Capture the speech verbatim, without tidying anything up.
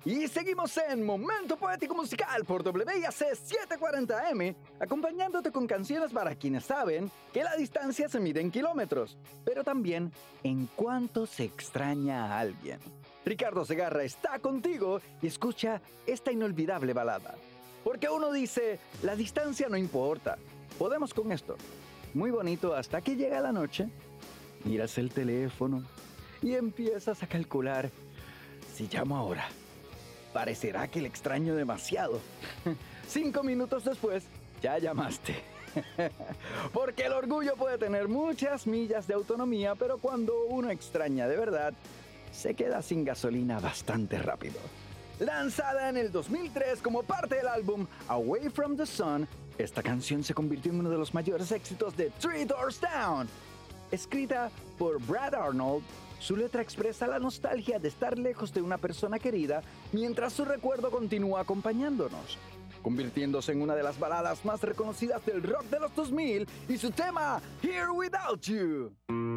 Y seguimos en Momento Poético Musical por W I A C setecientos cuarenta M, acompañándote con canciones para quienes saben que la distancia se mide en kilómetros, pero también en cuánto se extraña a alguien. Ricardo Segarra está contigo y escucha esta inolvidable balada. Porque uno dice, la distancia no importa, podemos con esto. Muy bonito hasta que llega la noche, miras el teléfono y empiezas a calcular, si llamo ahora, parecerá que le extraño demasiado. Cinco minutos después, ya llamaste. Porque el orgullo puede tener muchas millas de autonomía, pero cuando uno extraña de verdad, se queda sin gasolina bastante rápido. Lanzada en el dos mil tres como parte del álbum Away from the Sun, esta canción se convirtió en uno de los mayores éxitos de Three Doors Down. Escrita por Brad Arnold, su letra expresa la nostalgia de estar lejos de una persona querida mientras su recuerdo continúa acompañándonos, convirtiéndose en una de las baladas más reconocidas del rock de los dos mil y su tema Here Without You.